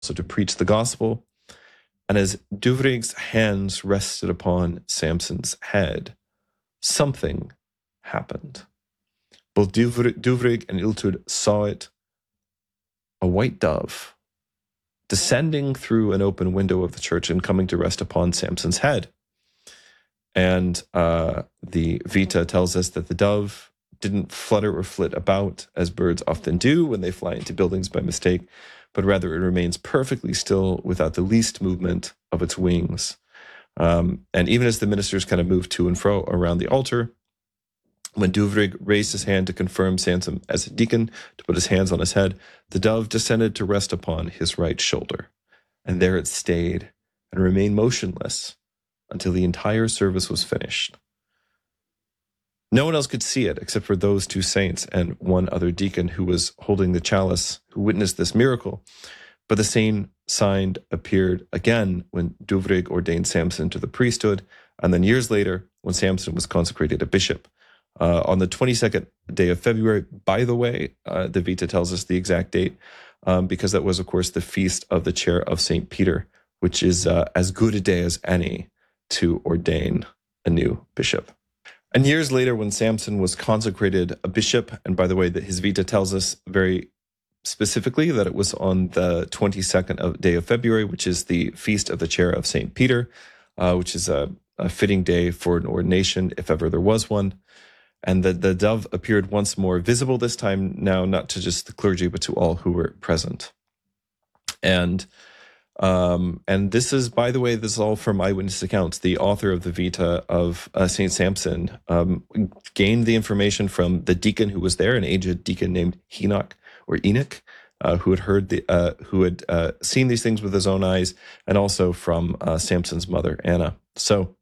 so to preach the gospel. And as Duvrig's hands rested upon Samson's head, something happened. Both Duvrig and Iltud saw it, a white dove, descending through an open window of the church and coming to rest upon Samson's head. And the Vita tells us that the dove didn't flutter or flit about as birds often do when they fly into buildings by mistake, but rather it remains perfectly still without the least movement of its wings. And even as the ministers kind of moved to and fro around the altar, when Duvrig raised his hand to confirm Samson as a deacon, to put his hands on his head, the dove descended to rest upon his right shoulder. And there it stayed and remained motionless until the entire service was finished. No one else could see it except for those two saints and one other deacon who was holding the chalice, who witnessed this miracle. But the same sign appeared again when Duvrig ordained Samson to the priesthood, and then years later when Samson was consecrated a bishop. On the 22nd day of February, by the way, the Vita tells us the exact date, because that was, of course, the feast of the chair of St. Peter, which is as good a day as any to ordain a new bishop. And years later, when Samson was consecrated a bishop, and by the way, that his Vita tells us very specifically that it was on the 22nd day of February, which is the feast of the chair of St. Peter, which is a fitting day for an ordination, if ever there was one. And the dove appeared once more, visible this time now, not to just the clergy, but to all who were present. And this is, by the way, this is all from eyewitness accounts. The author of the Vita of St. Samson gained the information from the deacon who was there, an aged deacon named Enoch, who had heard who had seen these things with his own eyes, and also from Samson's mother, Anna. So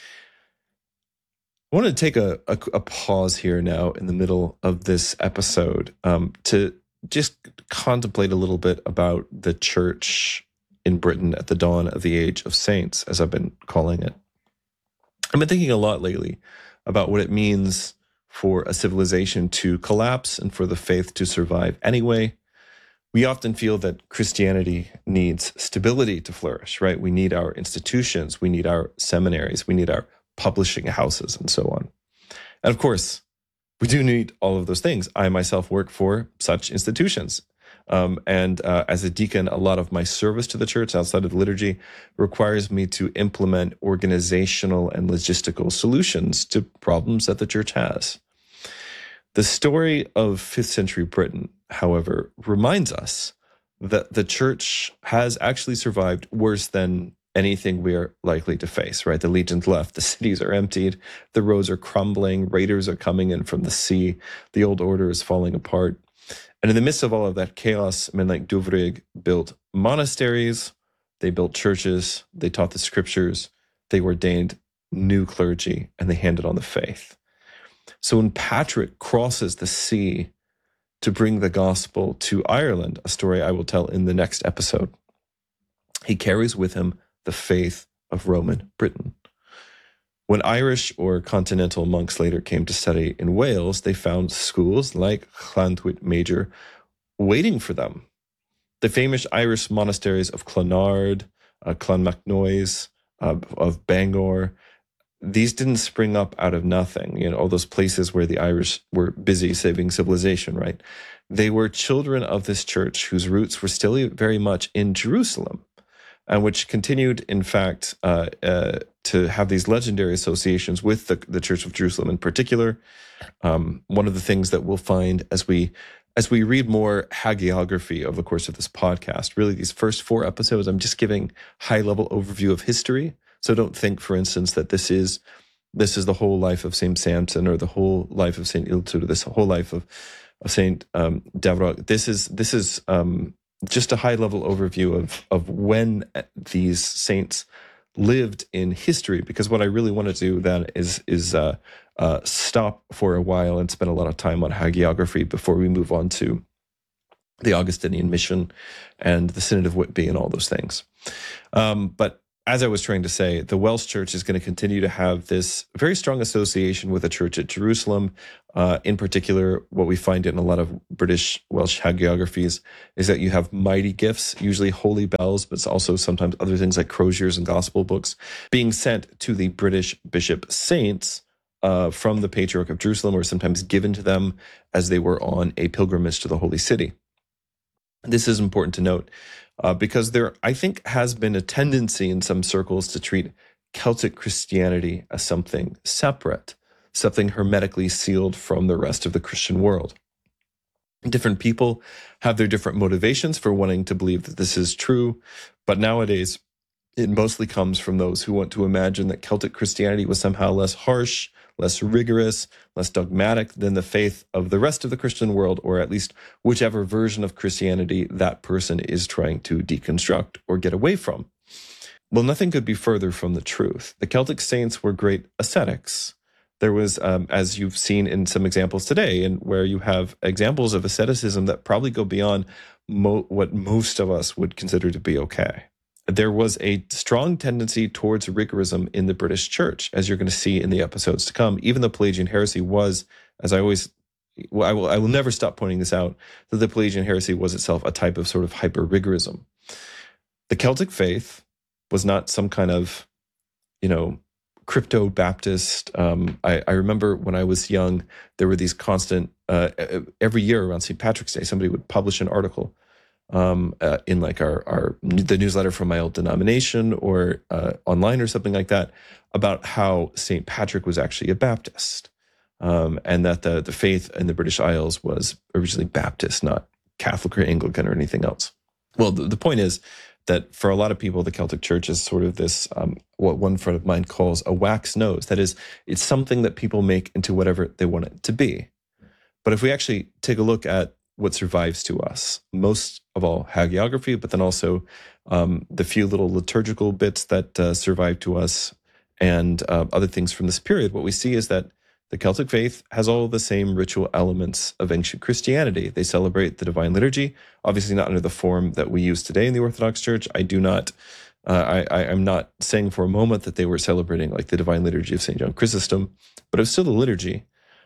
I want to take a pause here now in the middle of this episode to just contemplate a little bit about the church in Britain at the dawn of the age of saints, as I've been calling it. I've been thinking a lot lately about what it means for a civilization to collapse and for the faith to survive anyway. We often feel that Christianity needs stability to flourish, right? We need our institutions, we need our seminaries, we need our publishing houses, and so on. And of course, we do need all of those things. I myself work for such institutions. And as a deacon, a lot of my service to the church outside of the liturgy requires me to implement organizational and logistical solutions to problems that the church has. The story of 5th century Britain, however, reminds us that the church has actually survived worse than anything we are likely to face, right? The legions left, the cities are emptied, the roads are crumbling, raiders are coming in from the sea, the old order is falling apart. And in the midst of all of that chaos, men like Duvrig built monasteries, they built churches, they taught the scriptures, they ordained new clergy, and they handed on the faith. So when Patrick crosses the sea to bring the gospel to Ireland, a story I will tell in the next episode, he carries with him the faith of Roman Britain. When Irish or continental monks later came to study in Wales, they found schools like Llantwit Major waiting for them. The famous Irish monasteries of Clonard, Clonmacnoise, of Bangor, these didn't spring up out of nothing. You know, all those places where the Irish were busy saving civilization, right? They were children of this church whose roots were still very much in Jerusalem, and which continued, in fact, to have these legendary associations with the Church of Jerusalem in particular. One of the things that we'll find as we read more hagiography over the course of this podcast, really these first 4 episodes, I'm just giving high-level overview of history. So don't think, for instance, that this is the whole life of St. Samson or the whole life of St. Iltud, or this whole life of St. Davroc. This is just a high-level overview of when these saints lived in history, because what I really want to do then is stop for a while and spend a lot of time on hagiography before we move on to the Augustinian mission and the Synod of Whitby and all those things. But as I was trying to say, the Welsh church is going to continue to have this very strong association with the church at Jerusalem. In particular, what we find in a lot of British Welsh hagiographies is that you have mighty gifts, usually holy bells, but also sometimes other things like croziers and gospel books, being sent to the British bishop saints from the Patriarch of Jerusalem, or sometimes given to them as they were on a pilgrimage to the Holy City. This is important to note because there, I think, has been a tendency in some circles to treat Celtic Christianity as something separate, something hermetically sealed from the rest of the Christian world. Different people have their different motivations for wanting to believe that this is true, but nowadays it mostly comes from those who want to imagine that Celtic Christianity was somehow less harsh, less rigorous, less dogmatic than the faith of the rest of the Christian world, or at least whichever version of Christianity that person is trying to deconstruct or get away from. Well, nothing could be further from the truth. The Celtic saints were great ascetics. There was, as you've seen in some examples today, and where you have examples of asceticism that probably go beyond what most of us would consider to be okay. There was a strong tendency towards rigorism in the British church, as you're going to see in the episodes to come. Even the Pelagian heresy was, as I always, I will never stop pointing this out, that the Pelagian heresy was itself a type of sort of hyper-rigorism. The Celtic faith was not some kind of, crypto-Baptist. I remember when I was young, there were these constant, every year around St. Patrick's Day, somebody would publish an article in like the newsletter from my old denomination or online or something like that about how St. Patrick was actually a Baptist, and that the faith in the British Isles was originally Baptist, not Catholic or Anglican or anything else. Well, the point is that for a lot of people, the Celtic Church is sort of this, what one friend of mine calls a wax nose. That is, it's something that people make into whatever they want it to be. But if we actually take a look at what survives to us, most of all hagiography, but then also the few little liturgical bits that survive to us and other things from this period, what we see is that the Celtic faith has all the same ritual elements of ancient Christianity. They celebrate the divine liturgy, obviously not under the form that we use today in the Orthodox Church. I'm not saying for a moment that they were celebrating like the divine liturgy of St. John Chrysostom, but it was still the liturgy.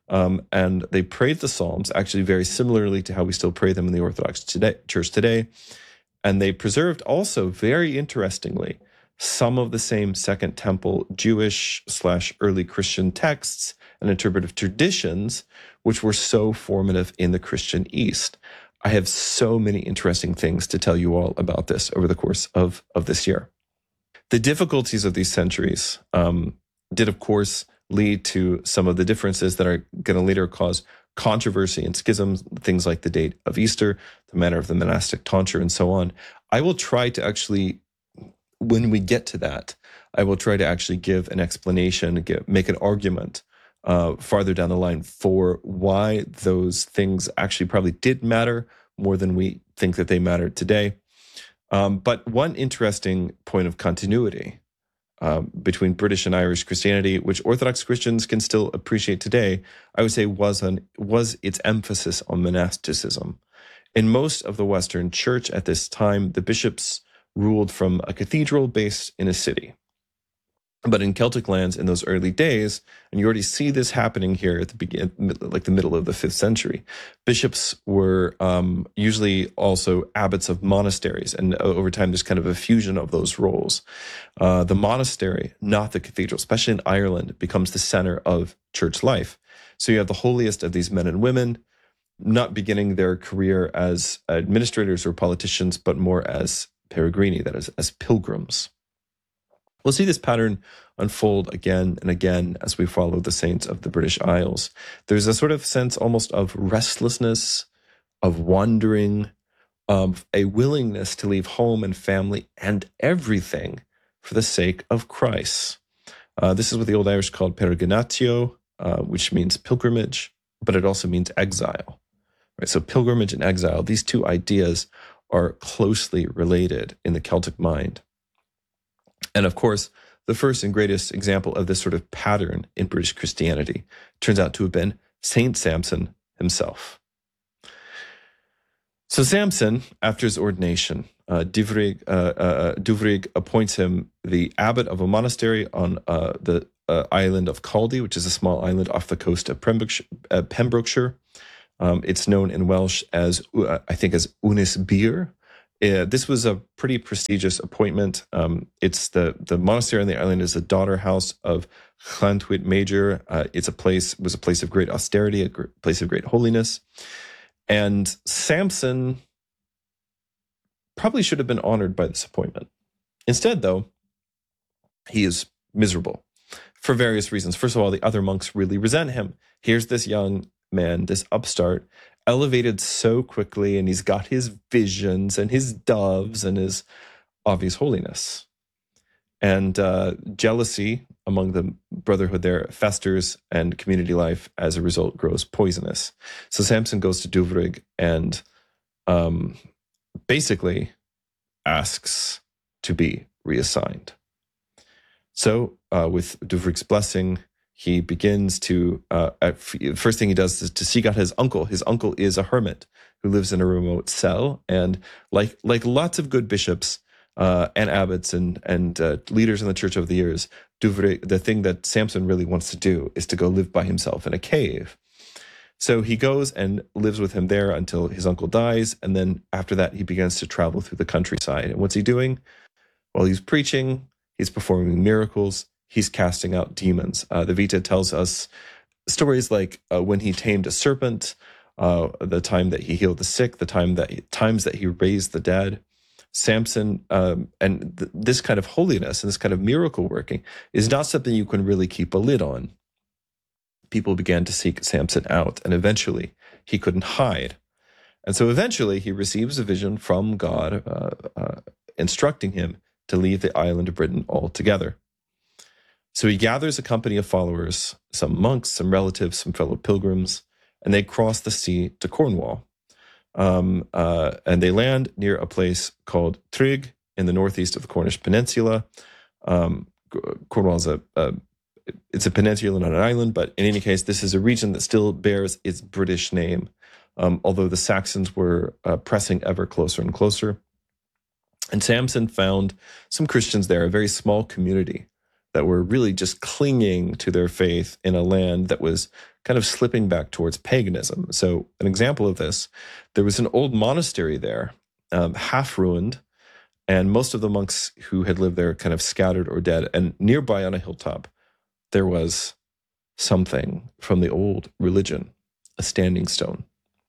And they prayed the Psalms, actually very similarly to how we still pray them in the Orthodox Church today. And they preserved also, very interestingly, some of the same Second Temple Jewish/early Christian texts and interpretive traditions, which were so formative in the Christian East. I have so many interesting things to tell you all about this over the course of this year. The difficulties of these centuries did, of course, lead to some of the differences that are going to later cause controversy and schisms, things like the date of Easter, the manner of the monastic tonsure, and so on. I will try to actually, when we get to that, I will try to actually give an explanation, make an argument farther down the line for why those things actually probably did matter more than we think that they matter today. But one interesting point of continuity between British and Irish Christianity, which Orthodox Christians can still appreciate today, I would say was its emphasis on monasticism. In most of the Western Church at this time, the bishops ruled from a cathedral based in a city. But in Celtic lands in those early days, and you already see this happening here at the beginning, like the middle of the 5th century, bishops were usually also abbots of monasteries. And over time, there's kind of a fusion of those roles. The monastery, not the cathedral, especially in Ireland, becomes the center of church life. So you have the holiest of these men and women, not beginning their career as administrators or politicians, but more as peregrini, that is, as pilgrims. We'll see this pattern unfold again and again as we follow the saints of the British Isles. There's a sort of sense almost of restlessness, of wandering, of a willingness to leave home and family and everything for the sake of Christ. This is what the Old Irish called peregrinatio, which means pilgrimage, but it also means exile. Right? So pilgrimage and exile, these two ideas are closely related in the Celtic mind. And of course, the first and greatest example of this sort of pattern in British Christianity turns out to have been Saint Samson himself. So Samson, after his ordination, Duvrig appoints him the abbot of a monastery on the island of Caldy, which is a small island off the coast of Pembrokeshire. It's known in Welsh as, I think, as Ynys Bir. This was a pretty prestigious appointment. It's the monastery on the island is a daughter house of Llantwit Major. Was a place of great austerity, a place of great holiness. And Samson probably should have been honored by this appointment. Instead, though, he is miserable for various reasons. First of all, the other monks really resent him. Here's this young man, this upstart, elevated so quickly, and he's got his visions and his doves and his obvious holiness. And jealousy among the brotherhood there festers, and community life, as a result, grows poisonous. So Samson goes to Duvrig and basically asks to be reassigned. So with Duvrig's blessing, he begins to, first thing he does is to seek out his uncle. His uncle is a hermit who lives in a remote cell. And like lots of good bishops and abbots and leaders in the church over the years, Duvrig, the thing that Samson really wants to do is to go live by himself in a cave. So he goes and lives with him there until his uncle dies. And then after that, he begins to travel through the countryside. And what's he doing? Well, he's preaching, he's performing miracles, he's casting out demons. The Vita tells us stories like when he tamed a serpent, the time that he healed the sick, times that he raised the dead. Samson, this kind of holiness and this kind of miracle working is not something you can really keep a lid on. People began to seek Samson out, and eventually he couldn't hide. And so eventually he receives a vision from God instructing him to leave the island of Britain altogether. So he gathers a company of followers, some monks, some relatives, some fellow pilgrims, and they cross the sea to Cornwall. And they land near a place called Trig in the northeast of the Cornish Peninsula. Cornwall is it's a peninsula, not an island, but in any case, this is a region that still bears its British name, although the Saxons were pressing ever closer and closer. And Samson found some Christians there, a very small community that were really just clinging to their faith in a land that was kind of slipping back towards paganism. So an example of this, there was an old monastery there, half ruined, and most of the monks who had lived there kind of scattered or dead. And nearby on a hilltop, there was something from the old religion, a standing stone,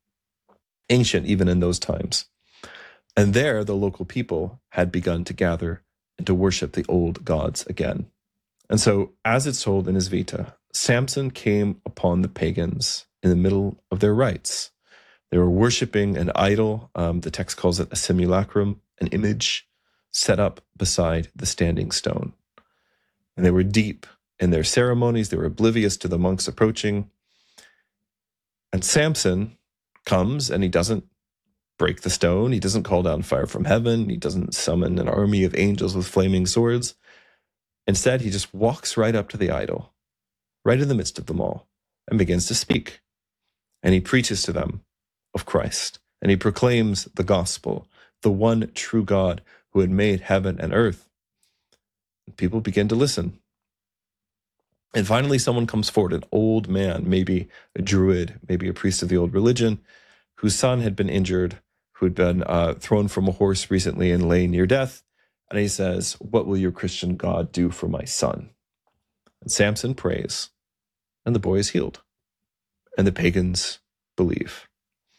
ancient even in those times. And there, the local people had begun to gather and to worship the old gods again. And so, as it's told in his Vita, Samson came upon the pagans in the middle of their rites. They were worshiping an idol. The text calls it a simulacrum, an image set up beside the standing stone. And they were deep in their ceremonies. They were oblivious to the monks approaching. And Samson comes, and he doesn't break the stone. He doesn't call down fire from heaven. He doesn't summon an army of angels with flaming swords. Instead, he just walks right up to the idol, right in the midst of them all, and begins to speak. And he preaches to them of Christ. And he proclaims the gospel, the one true God who had made heaven and earth. People begin to listen. And finally, someone comes forward, an old man, maybe a druid, maybe a priest of the old religion, whose son had been injured, who had been thrown from a horse recently and lay near death. And he says, "What will your Christian God do for my son?" And Samson prays, and the boy is healed. And the pagans believe.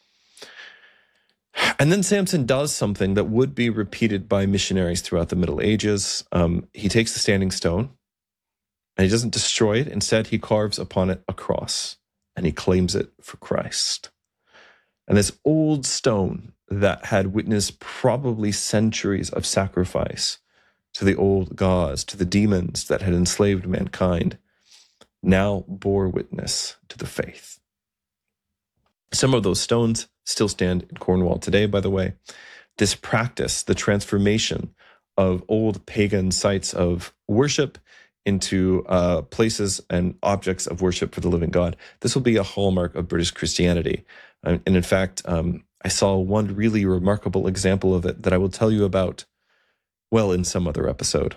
And then Samson does something that would be repeated by missionaries throughout the Middle Ages. He takes the standing stone, and he doesn't destroy it. Instead, he carves upon it a cross, and he claims it for Christ. And this old stone that had witnessed probably centuries of sacrifice to the old gods, to the demons that had enslaved mankind, now bore witness to the faith. Some of those stones still stand in Cornwall today, by the way. This practice, the transformation of old pagan sites of worship into places and objects of worship for the living God, this will be a hallmark of British Christianity. And in fact, I saw one really remarkable example of it that I will tell you about, well, in some other episode.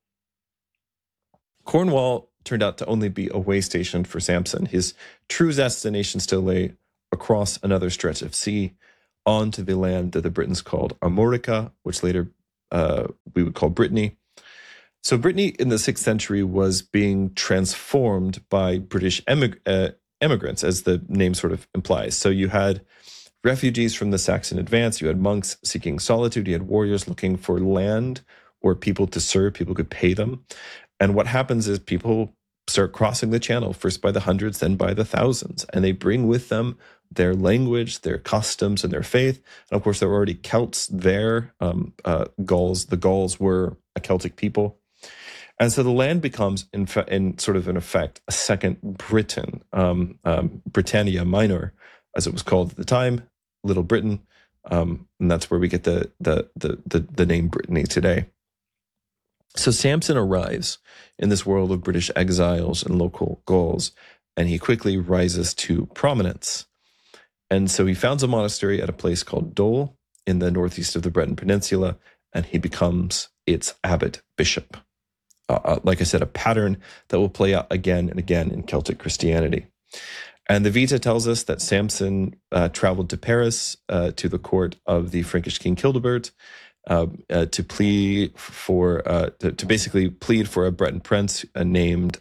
Cornwall turned out to only be a way station for Samson. His true destination still lay across another stretch of sea onto the land that the Britons called Armorica, which later we would call Brittany. So Brittany in the 6th century was being transformed by British immigrants, as the name sort of implies. So you had refugees from the Saxon advance, you had monks seeking solitude, you had warriors looking for land or people to serve, people could pay them. And what happens is people start crossing the channel, first by the hundreds, then by the thousands, and they bring with them their language, their customs, and their faith. And of course, there were already Celts there. Gauls, the Gauls were a Celtic people. And so the land becomes, in effect, a second Britain, Britannia Minor, as it was called at the time, Little Britain, and that's where we get the name Brittany today. So Samson arrives in this world of British exiles and local Gauls, and he quickly rises to prominence. And so he founds a monastery at a place called Dol in the northeast of the Breton Peninsula, and he becomes its abbot bishop. Like I said, a pattern that will play out again and again in Celtic Christianity. And the Vita tells us that Samson traveled to Paris to the court of the Frankish king Childebert to plead for to basically plead for a Breton prince named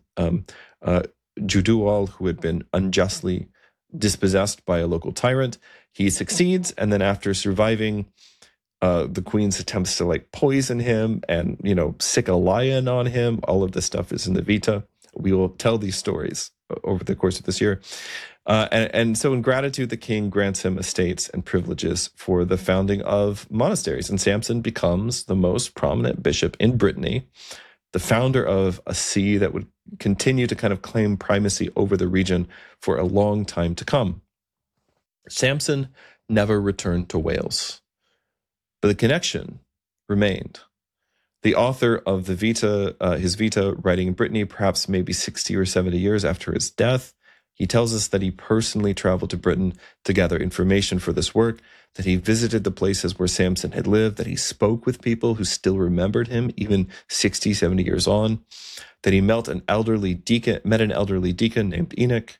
Judual, who had been unjustly dispossessed by a local tyrant. He succeeds, and then after surviving the queen's attempts to poison him and sick a lion on him, all of this stuff is in the Vita. We will tell these stories over the course of this year. And so in gratitude, the king grants him estates and privileges for the founding of monasteries. And Samson becomes the most prominent bishop in Brittany, the founder of a see that would continue to kind of claim primacy over the region for a long time to come. Samson never returned to Wales, but the connection remained. The author of the Vita, his Vita, writing in Brittany, perhaps maybe 60 or 70 years after his death, he tells us that he personally traveled to Britain to gather information for this work, that he visited the places where Samson had lived, that he spoke with people who still remembered him, even 60, 70 years on, that he met an elderly deacon named Enoch,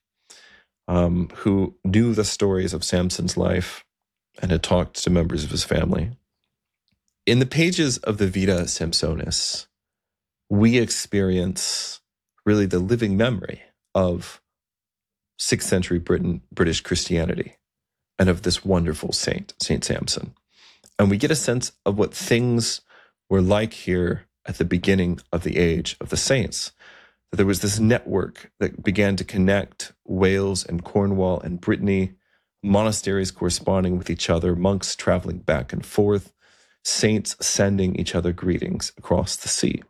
who knew the stories of Samson's life and had talked to members of his family. In the pages of the Vita Samsonis, we experience really the living memory of 6th century British Christianity and of this wonderful saint, Saint Samson. And we get a sense of what things were like here at the beginning of the age of the saints. That there was this network that began to connect Wales and Cornwall and Brittany, monasteries corresponding with each other, monks traveling back and forth, saints sending each other greetings across the sea.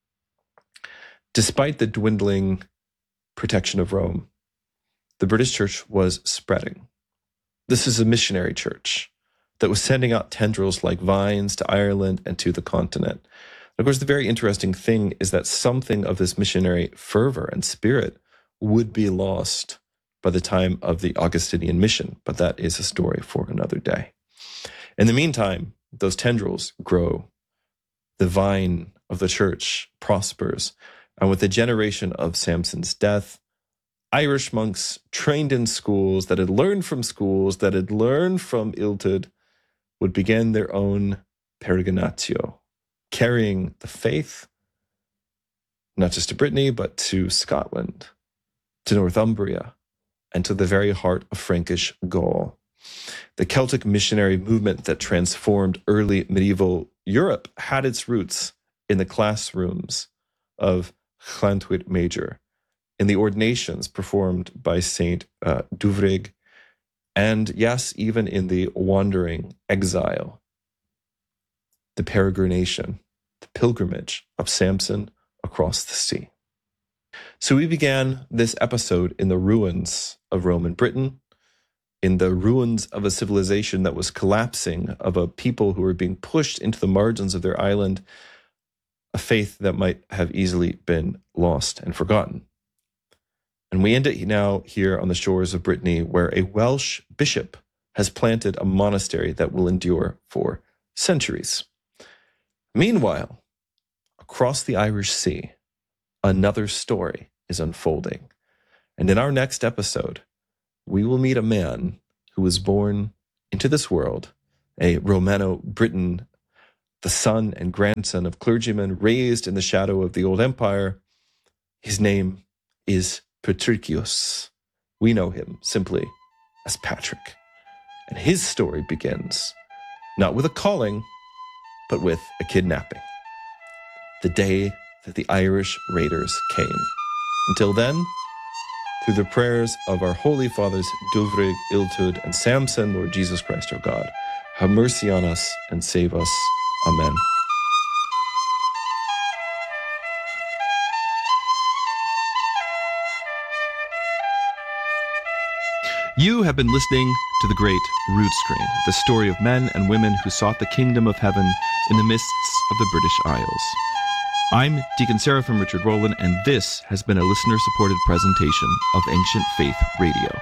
Despite the dwindling protection of Rome, the British church was spreading. This is a missionary church that was sending out tendrils like vines to Ireland and to the continent. Of course, the very interesting thing is that something of this missionary fervor and spirit would be lost by the time of the Augustinian mission, but that is a story for another day. In the meantime, those tendrils grow. The vine of the church prospers. And with the generation of Samson's death, Irish monks trained in schools that had learned from Illtyd would begin their own peregrinatio, carrying the faith, not just to Brittany, but to Scotland, to Northumbria, and to the very heart of Frankish Gaul. The Celtic missionary movement that transformed early medieval Europe had its roots in the classrooms of Llantwit Major, in the ordinations performed by Saint Duvrig, and yes, even in the wandering exile, the peregrination, the pilgrimage of Samson across the sea. So we began this episode in the ruins of Roman Britain, in the ruins of a civilization that was collapsing, of a people who were being pushed into the margins of their island, a faith that might have easily been lost and forgotten. And we end it now here on the shores of Brittany, where a Welsh bishop has planted a monastery that will endure for centuries. Meanwhile, across the Irish Sea, another story is unfolding. And in our next episode, we will meet a man who was born into this world, a Romano-Briton, the son and grandson of clergymen raised in the shadow of the old empire. His name is Patricius. We know him simply as Patrick. And his story begins not with a calling, but with a kidnapping. The day that the Irish raiders came. Until then, through the prayers of our Holy Fathers, Duvrig, Iltud, and Samson, Lord Jesus Christ, our God, have mercy on us and save us. Amen. You have been listening to The Great Rood Screen, the story of men and women who sought the kingdom of heaven in the mists of the British Isles. I'm Deacon Seraphim Richard Rowland, and this has been a listener-supported presentation of Ancient Faith Radio.